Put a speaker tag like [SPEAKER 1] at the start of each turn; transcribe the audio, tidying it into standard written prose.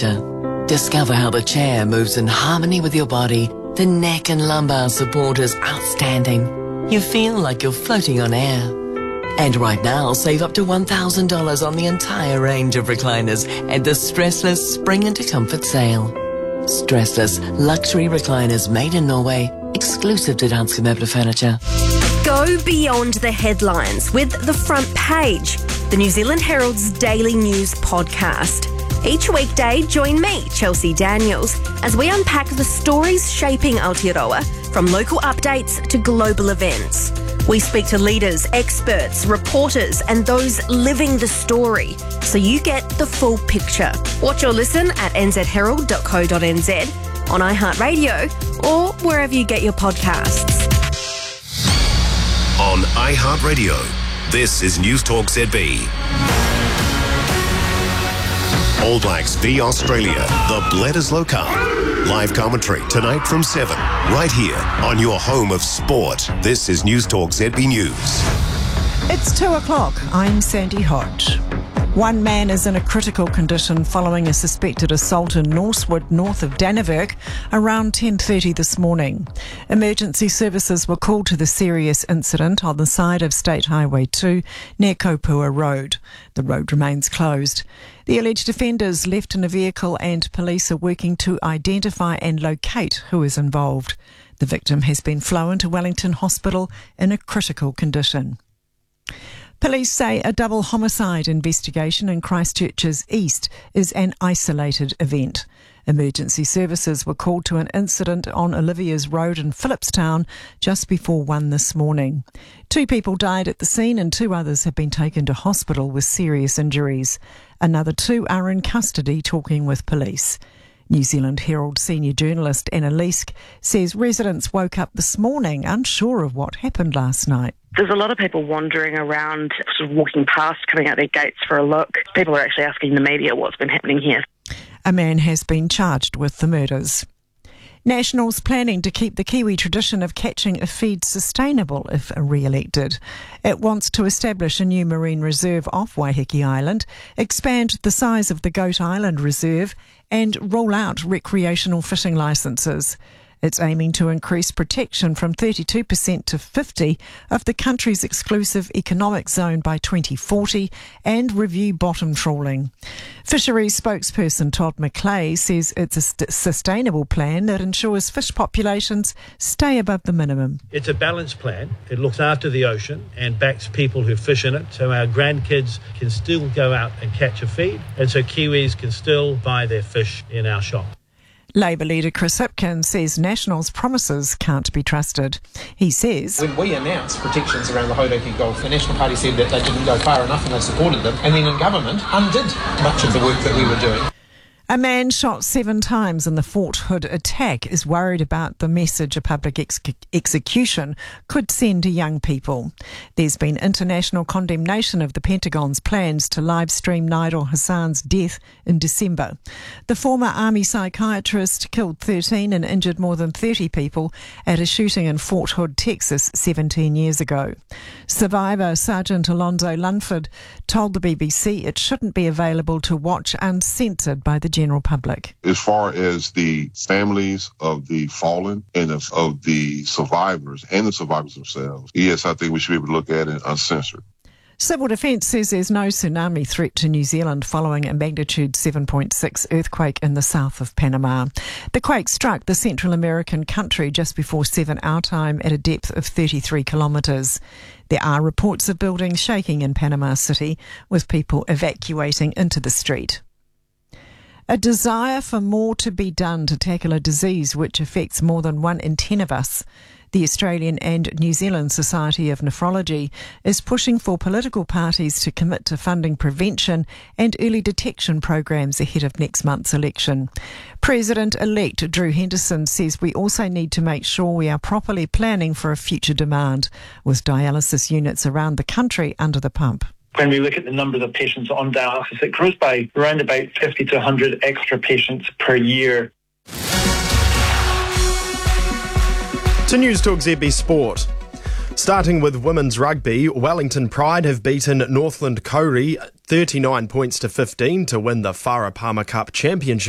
[SPEAKER 1] Furniture. Discover how the chair moves in harmony with your body. The neck and lumbar support is outstanding. You feel like you're floating on air. And right now, save up to $1,000 on the entire range of recliners at the Stressless Spring into Comfort sale. Stressless luxury recliners made in Norway, exclusive to Danske Møbler Furniture.
[SPEAKER 2] Go beyond the headlines with The Front Page, the New Zealand Herald's daily news podcast. Each weekday, join me, Chelsea Daniels, as we unpack the stories shaping Aotearoa, from local updates to global events. We speak to leaders, experts, reporters, and those living the story, so you get the full picture. Watch or listen at nzherald.co.nz, on iHeartRadio, or wherever you get your podcasts.
[SPEAKER 3] On iHeartRadio, this is News Talk ZB. All Blacks v Australia, the Bledisloe Cup. Live commentary tonight from 7, right here on your home of sport. This is News Talk ZB News.
[SPEAKER 4] It's 2 o'clock. I'm Sandy Hodge. One man is in a critical condition following a suspected assault in Norsewood, north of Dannevirke, around 10:30 this morning. Emergency services were called to the serious incident on the side of State Highway 2 near Kopua Road. The road remains closed. The alleged offenders left in a vehicle and police are working to identify and locate who is involved. The victim has been flown to Wellington Hospital in a critical condition. Police say a double homicide investigation in Christchurch's east is an isolated event. Emergency services were called to an incident on Olivia's Road in Phillipstown just before 1 this morning. 2 people died at the scene and 2 others have been taken to hospital with serious injuries. Another 2 are in custody talking with police. New Zealand Herald senior journalist Anna Leask says residents woke up this morning unsure of what happened last night.
[SPEAKER 5] There's a lot of people wandering around, sort of walking past, coming out their gates for a look. People are actually asking the media what's been happening here.
[SPEAKER 4] A man has been charged with the murders. Nationals planning to keep the Kiwi tradition of catching a feed sustainable if re-elected. It wants to establish a new marine reserve off Waiheke Island, expand the size of the Goat Island Reserve and roll out recreational fishing licences. It's aiming to increase protection from 32% to 50% of the country's exclusive economic zone by 2040 and review bottom trawling. Fisheries spokesperson Todd McClay says it's a sustainable plan that ensures fish populations stay above the minimum.
[SPEAKER 6] It's a balanced plan. It looks after the ocean and backs people who fish in it, so our grandkids can still go out and catch a feed, and so Kiwis can still buy their fish in our shop.
[SPEAKER 4] Labor leader Chris Hipkins says Nationals' promises can't be trusted. He says,
[SPEAKER 7] when we announced protections around the Hauraki Gulf, the National Party said that they didn't go far enough and they supported them, and then in government undid much of the work that we were doing.
[SPEAKER 4] A man shot 7 times in the Fort Hood attack is worried about the message a public execution could send to young people. There's been international condemnation of the Pentagon's plans to live stream Nidal Hassan's death in December. The former army psychiatrist killed 13 and injured more than 30 people at a shooting in Fort Hood, Texas 17 years ago. Survivor Sergeant Alonzo Lunford told the BBC it shouldn't be available to watch uncensored by the general public.
[SPEAKER 8] As far as the families of the fallen and of the survivors and the survivors themselves, yes, I think we should be able to look at it uncensored.
[SPEAKER 4] Civil Defence says there's no tsunami threat to New Zealand following a magnitude 7.6 earthquake in the south of Panama. The quake struck the Central American country just before 7 our time at a depth of 33 kilometres. There are reports of buildings shaking in Panama City, with people evacuating into the street. A desire for more to be done to tackle a disease which affects more than 1 in 10 of us. The Australian and New Zealand Society of Nephrology is pushing for political parties to commit to funding prevention and early detection programs ahead of next month's election. President-elect Drew Henderson says we also need to make sure we are properly planning for a future demand, with dialysis units around the country under the pump.
[SPEAKER 9] When we look at the numbers of patients on dialysis, it grows by around about 50 to 100 extra patients per year.
[SPEAKER 10] To News Talk ZB Sport. Starting with women's rugby, Wellington Pride have beaten Northland Kauri 39 points to 15 to win the Farah Palmer Cup Championship.